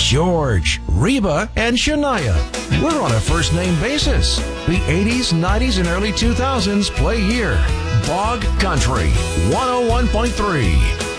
George, Reba, and Shania. We're on a first-name basis. The 80s, 90s, and early 2000s play here. Bog Country 101.3.